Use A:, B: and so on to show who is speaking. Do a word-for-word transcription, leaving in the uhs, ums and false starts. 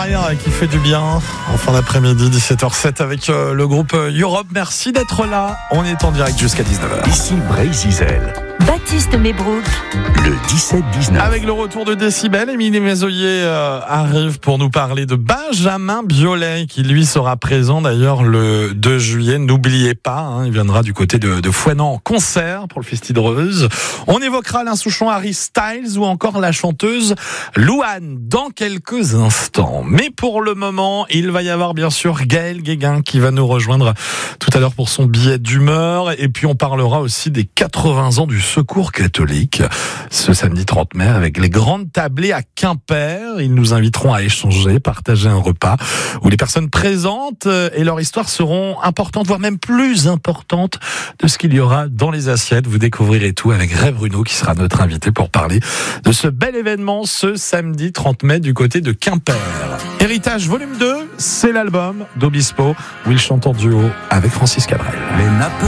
A: rire qui fait du bien en fin d'après-midi, dix-sept heures zéro sept avec euh, le groupe Europe. Merci d'être là. On est en direct jusqu'à dix-neuf heures.
B: Ici Brésil.
C: Baptiste Mébrouk.
B: Le dix-sept dix-neuf.
A: Avec le retour de Décibel, Émilie Mézoyer euh, arrive pour nous parler de Benjamin Biolay, qui lui sera présent d'ailleurs le deux juillet. N'oubliez pas, hein, il viendra du côté de, de Fouesnant en concert pour le Festi-Dreuze. On évoquera Alain Souchon, Harry Styles ou encore la chanteuse Louane dans quelques instants. Mais pour le moment, il va y avoir bien sûr Gaël Guéguin qui va nous rejoindre tout à l'heure pour son billet d'humeur. Et puis on parlera aussi des quatre-vingts ans du Secours catholique ce samedi trente mai avec les grandes tablées à Quimper. Ils nous inviteront à échanger, partager un repas où les personnes présentes et leur histoire seront importantes, voire même plus importantes de ce qu'il y aura dans les assiettes. Vous découvrirez tout avec Ray Bruno qui sera notre invité pour parler de ce bel événement ce samedi trente mai du côté de Quimper. Héritage volume deux, c'est l'album d'Obispo où il chante en duo avec Francis Cabrel.
B: Les nappes